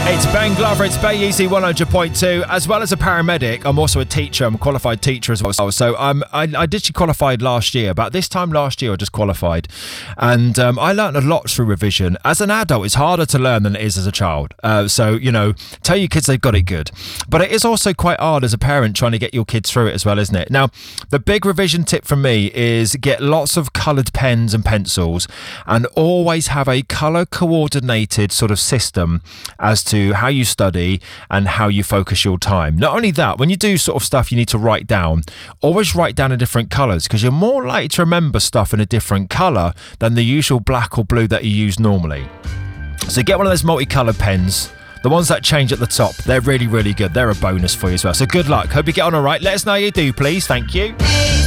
It's Ben Glover, it's Bay Easy 100.2. As well as a paramedic, I'm also a teacher. I'm a qualified teacher as well. So I did qualified last year. About this time last year, I just qualified. And I learned a lot through revision. As an adult, it's harder to learn than it is as a child. So, tell your kids they've got it good. But it is also quite hard as a parent trying to get your kids through it as well, isn't it? Now, the big revision tip from me is get lots of coloured pens and pencils and always have a colour coordinated sort of system as to how you study and how you focus your time. Not only that, when you do sort of stuff you need to write down, always write down in different colours, because you're more likely to remember stuff in a different colour than the usual black or blue that you use normally. So get one of those multicoloured pens. The ones that change at the top, they're really, really good. They're a bonus for you as well. So good luck. Hope you get on all right. Let us know how you do, please. Thank you.